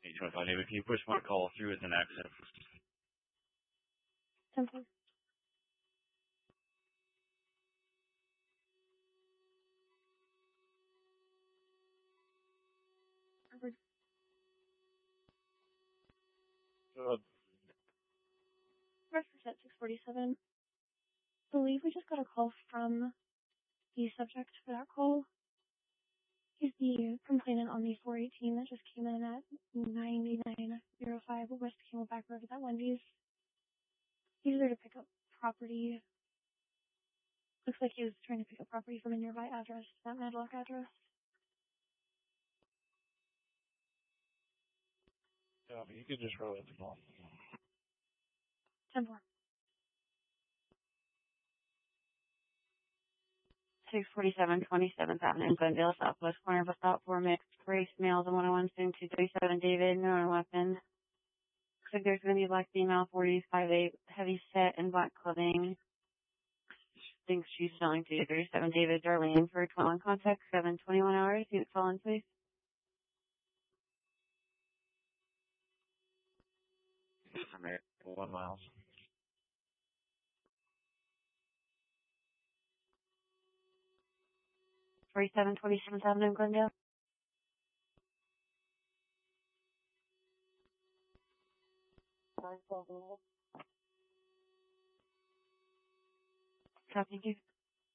825 David, can you push my call through as an access? Simple. Reference at 647. I believe we just got a call from the subject for that call. He's the complainant on the 418 that just came in at 9905 West Camelback Road at that Wendy's. He's there to pick up property. Looks like he was trying to pick up property from a nearby address, that Madlock address. Yeah, but you could just roll it the call. 10-4. 647 27th Avenue in Glendale, southwest corner of a stop for mixed race males and 101 student 237 David, no weapon. Looks like there's going to be a black female, 45'8", heavy set in black clothing. Thinks she's selling 237 David, Darlene for 21 contact, 721 hours. Unit call in, please. I'm at 1 miles. 47 27th Avenue in Glendale. Copy, thank you.